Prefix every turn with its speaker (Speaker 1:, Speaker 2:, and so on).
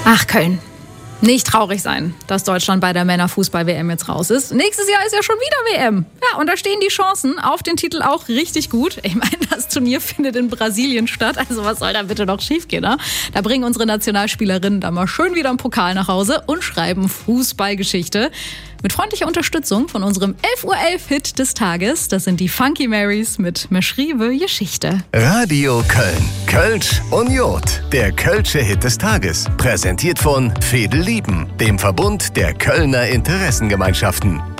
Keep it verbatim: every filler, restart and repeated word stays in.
Speaker 1: Ach, Köln. Nicht traurig sein, dass Deutschland bei der Männerfußball-W M jetzt raus ist. Nächstes Jahr ist ja schon wieder W M. Ja, und da stehen die Chancen auf den Titel auch richtig gut. Ich meine, das Turnier findet in Brasilien statt. Also was soll da bitte noch schiefgehen, ne? Da bringen unsere Nationalspielerinnen dann mal schön wieder einen Pokal nach Hause und schreiben Fußballgeschichte. Mit freundlicher Unterstützung von unserem elf Uhr elf Hit des Tages. Das sind die Funky Marys mit "Mir schriebe Geschichte".
Speaker 2: Radio Köln. Kölsch und Jod. Der Kölsche Hit des Tages. Präsentiert von Fedel Lieben, dem Verbund der Kölner Interessengemeinschaften.